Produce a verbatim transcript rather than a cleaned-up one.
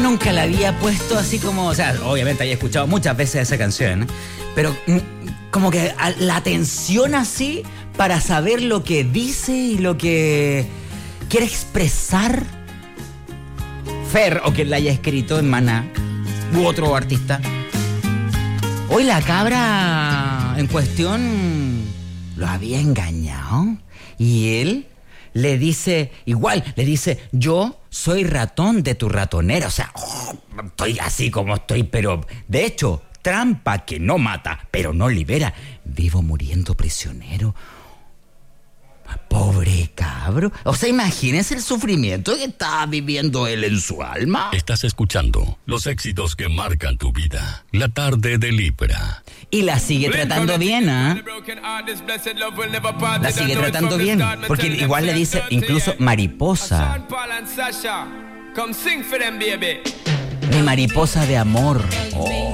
nunca la había puesto así como, o sea, obviamente había escuchado muchas veces esa canción, pero mm, como que a, la atención así para saber lo que dice y lo que quiere expresar Fer o quien la haya escrito en Maná u otro artista. Hoy la cabra en cuestión lo había engañado y él le dice, igual, le dice, yo soy ratón de tu ratonera. O sea, oh, estoy así como estoy, pero de hecho, trampa que no mata, pero no libera. Vivo muriendo prisionero. Pobre cabro. O sea, imagínense el sufrimiento que estaba viviendo él en su alma. Estás escuchando los éxitos que marcan tu vida. La tarde de Libra. Y la sigue tratando bien, ¿ah? ¿eh? La sigue tratando bien. Porque igual le dice, incluso mariposa. Mi mariposa de amor. Oh.